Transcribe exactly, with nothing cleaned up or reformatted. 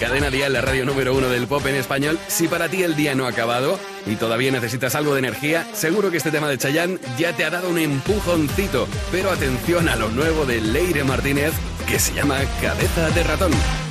Cadena Dial, la radio número uno del pop en español. Si para ti el día no ha acabado y todavía necesitas algo de energía, seguro que este tema de Chayanne ya te ha dado un empujoncito. Pero atención a lo nuevo de Leire Martínez, que se llama Cabeza de Ratón.